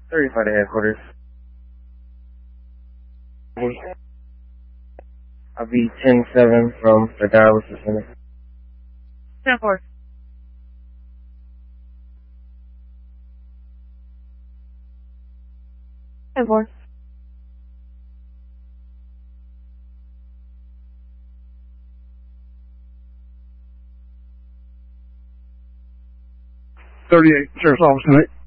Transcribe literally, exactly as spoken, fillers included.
thirty-five to headquarters. I'll be ten seven from the dialysis center. ten four. ten four. thirty-eight, Sheriff's Office tonight.